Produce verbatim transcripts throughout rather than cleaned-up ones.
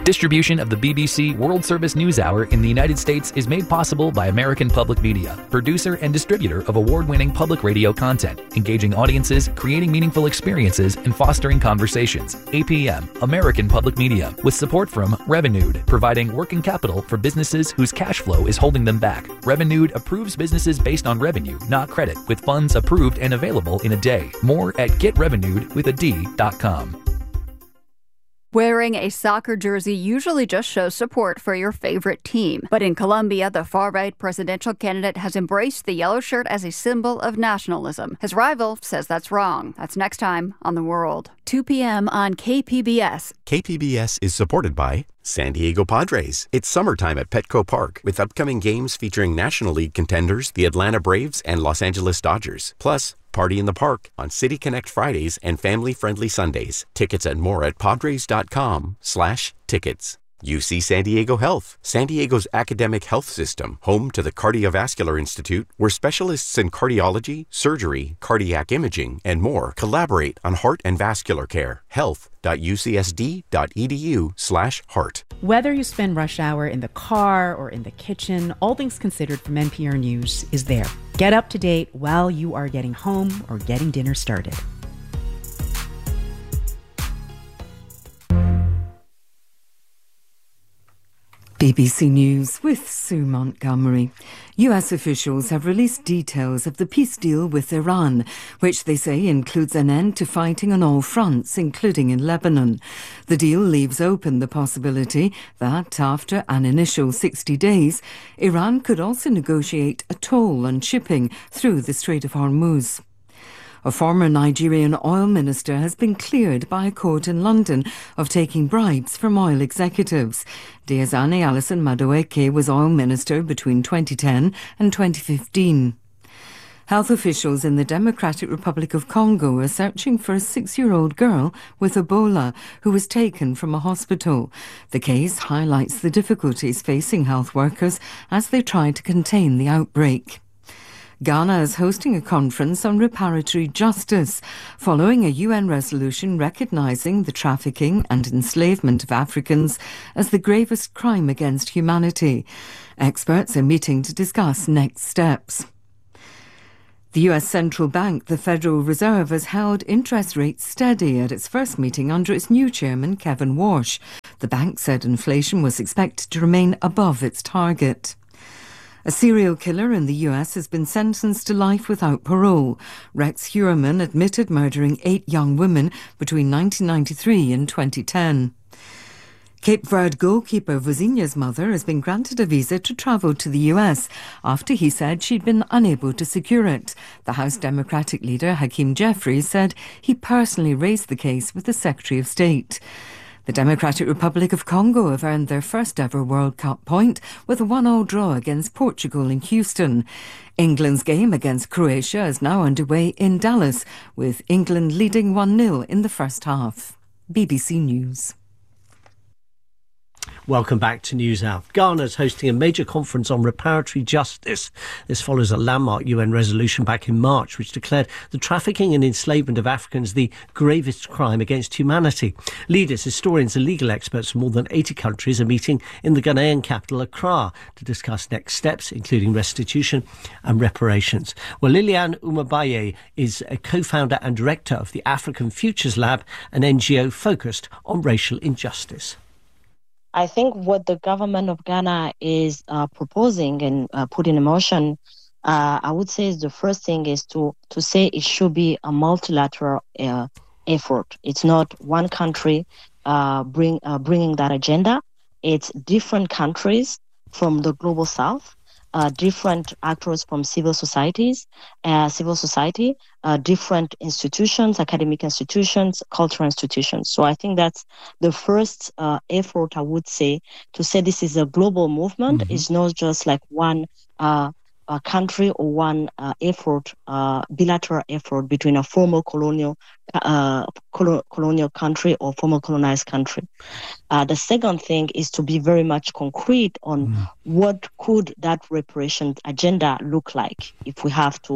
Distribution of the B B C World Service News Hour in the United States is made possible by American Public Media, producer and distributor of award-winning public radio content, engaging audiences, creating meaningful experiences, and fostering conversations. A P M, American Public Media, with support from Revenued, providing working capital for businesses whose cash flow is holding them back. Revenued approves businesses based on revenue, not credit, with funds approved and available in a day. More at get revenued with a D dot com. Wearing a soccer jersey usually just shows support for your favorite team. But in Colombia, the far-right presidential candidate has embraced the yellow shirt as a symbol of nationalism. His rival says that's wrong. That's next time on The World. two p.m. on K P B S. K P B S is supported by San Diego Padres. It's summertime at Petco Park with upcoming games featuring National League contenders, the Atlanta Braves and Los Angeles Dodgers. Plus, party in the park on City Connect Fridays and family-friendly Sundays. Tickets and more at padres.com slash tickets. U C San Diego Health, San Diego's academic health system, home to the Cardiovascular Institute, where specialists in cardiology, surgery, cardiac imaging, and more collaborate on heart and vascular care. health.ucsd.edu slash heart. Whether you spend rush hour in the car or in the kitchen, All Things Considered from N P R News is there. Get up to date while you are getting home or getting dinner started. B B C News with Sue Montgomery. U S officials have released details of the peace deal with Iran, which they say includes an end to fighting on all fronts, including in Lebanon. The deal leaves open the possibility that, after an initial sixty days, Iran could also negotiate a toll on shipping through the Strait of Hormuz. A former Nigerian oil minister has been cleared by a court in London of taking bribes from oil executives. Diazani Alison Madueke was oil minister between twenty ten and twenty fifteen. Health officials in the Democratic Republic of Congo are searching for a six-year-old girl with Ebola who was taken from a hospital. The case highlights the difficulties facing health workers as they try to contain the outbreak. Ghana is hosting a conference on reparatory justice following a U N resolution recognising the trafficking and enslavement of Africans as the gravest crime against humanity. Experts are meeting to discuss next steps. The U S Central Bank, the Federal Reserve, has held interest rates steady at its first meeting under its new chairman, Kevin Warsh. The bank said inflation was expected to remain above its target. A serial killer in the U S has been sentenced to life without parole. Rex Heuermann admitted murdering eight young women between nineteen ninety-three and twenty ten. Cape Verde goalkeeper Vozinha's mother has been granted a visa to travel to the U S after he said she'd been unable to secure it. The House Democratic leader Hakeem Jeffries said he personally raised the case with the Secretary of State. The Democratic Republic of Congo have earned their first ever World Cup point with a one-all draw against Portugal in Houston. England's game against Croatia is now underway in Dallas, with England leading one nil in the first half. B B C News. Welcome back to News Hour. Ghana is hosting a major conference on reparatory justice. This follows a landmark U N resolution back in March which declared the trafficking and enslavement of Africans the gravest crime against humanity. Leaders, historians and legal experts from more than eighty countries are meeting in the Ghanaian capital, Accra, to discuss next steps, including restitution and reparations. Well, Liliane Umabaye is a co-founder and director of the African Futures Lab, an N G O focused on racial injustice. I think what the government of Ghana is uh, proposing and uh, putting in motion, uh, I would say is the first thing is to, to say it should be a multilateral uh, effort. It's not one country uh, bring uh, bringing that agenda. It's different countries from the global south, uh, different actors from civil societies, uh, civil society, uh, different institutions, academic institutions, cultural institutions. So I think that's the first uh, effort, I would say, to say this is a global movement. Mm-hmm. It's not just like one uh, a country or one uh, effort, uh, bilateral effort between a former colonial uh, col- colonial country or former colonized country. Uh, the second thing is to be very much concrete on mm. what could that reparation agenda look like if we have to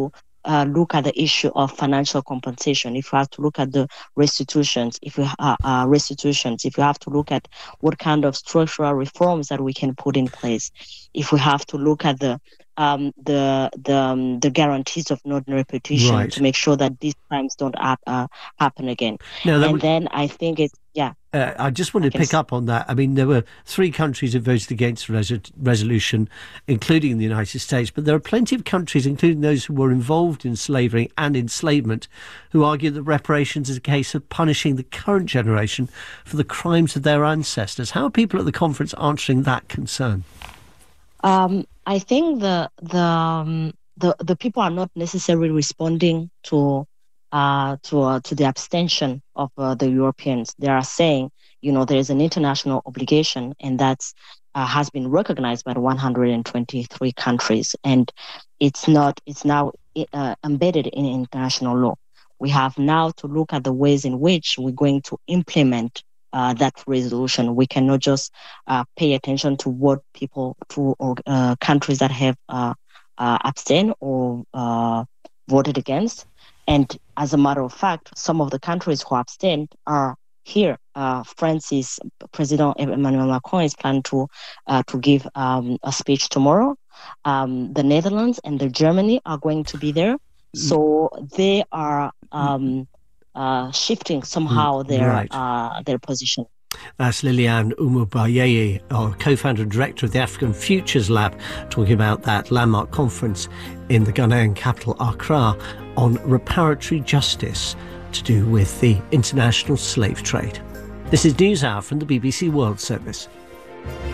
uh, look at the issue of financial compensation, if we have to look at the restitutions, if we uh, uh, restitutions, if we have to look at what kind of structural reforms that we can put in place, if we have to look at the um, the the um, the guarantees of non-repetition right. to make sure that these crimes don't ha- uh, happen again. Now, and was, then I think it's yeah. Uh, I just wanted to pick up on that. I mean, there were three countries that voted against the res- resolution, including the United States, but there are plenty of countries, including those who were involved in slavery and enslavement, who argue that reparations is a case of punishing the current generation for the crimes of their ancestors. How are people at the conference answering that concern? Um, I think the the, um, the the people are not necessarily responding to uh, to uh, to the abstention of uh, the Europeans. They are saying, you know, there is an international obligation, and that's uh, has been recognized by the one hundred twenty-three countries, and it's not it's now uh, embedded in international law. We have now to look at the ways in which we're going to implement Uh, that resolution. We cannot just uh, pay attention to what people, to uh, countries that have uh, uh, abstained or uh, voted against. And as a matter of fact, some of the countries who abstained are here. Uh, France is, President Emmanuel Macron is planning to uh, to give um, a speech tomorrow. Um, the Netherlands and the Germany are going to be there. So they are Um, Uh, shifting somehow their right. uh, their position. That's Liliane Umubayeye, our co-founder and director of the African Futures Lab, talking about that landmark conference in the Ghanaian capital, Accra, on reparatory justice to do with the international slave trade. This is NewsHour from the B B C World Service.